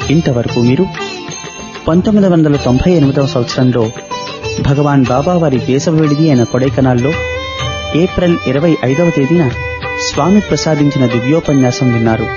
ఇంతవరకు మీరు 1998వ సంవత్సరంలో భగవాన్ బాబా వారి వేసవి విడిది అయిన కొడైకెనాల్లో ఏప్రిల్ 25వ తేదీన స్వామి ప్రసాదించిన దివ్యోపన్యాసం విన్నారు.